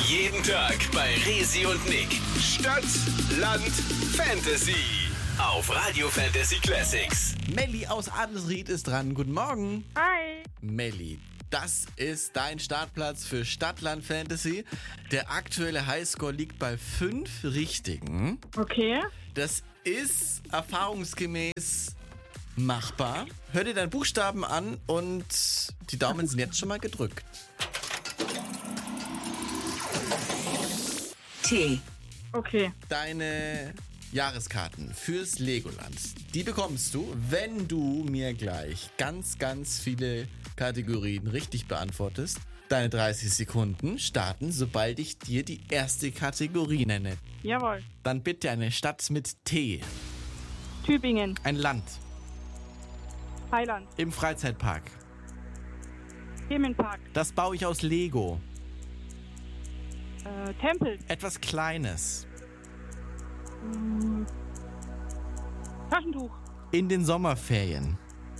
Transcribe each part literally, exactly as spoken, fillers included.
Jeden Tag bei Resi und Nick. Stadt, Land, Fantasy. Auf Radio Fantasy Classics. Melli aus Adelsried ist dran. Guten Morgen. Hi. Melli, das ist dein Startplatz für Stadtland Fantasy. Der aktuelle Highscore liegt bei fünf Richtigen. Okay. Das ist erfahrungsgemäß machbar. Hör dir deinen Buchstaben an und die Daumen sind jetzt schon mal gedrückt. T. Okay. Deine Jahreskarten fürs Legoland, die bekommst du, wenn du mir gleich ganz, ganz viele Kategorien richtig beantwortest. Deine dreißig Sekunden starten, sobald ich dir die erste Kategorie nenne. Jawohl. Dann bitte eine Stadt mit T. Tübingen. Ein Land. Thailand. Im Freizeitpark. Themenpark. Das baue ich aus Lego. Äh, Tempel. Etwas Kleines. Taschentuch. In den Sommerferien.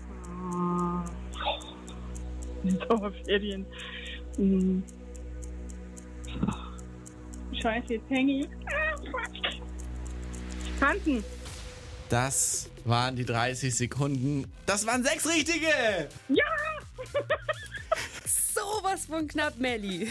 Sommerferien. Hm. Scheiße, jetzt hänge ich. Tanzen. Das waren die dreißig Sekunden. Das waren sechs richtige! Ja! Sowas von knapp, Melli.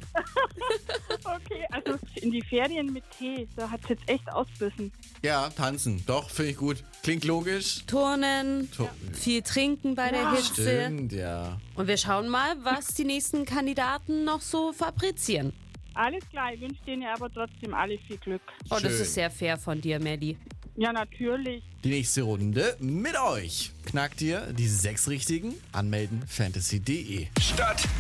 Okay, also in die Ferien mit Tee, da hat es jetzt echt ausbissen. Ja, tanzen. Doch, finde ich gut. Klingt logisch. Turnen, To- viel trinken bei der Ja. Hitze. Stimmt, ja. Und wir schauen mal, was die nächsten Kandidaten noch so fabrizieren. Alles klar, ich wünsche denen aber trotzdem alle viel Glück. Oh, das Schön. ist sehr fair von dir, Melli. Ja, natürlich. Die nächste Runde mit euch. Knackt ihr die sechs richtigen? Anmelden fantasy punkt de. Stadt,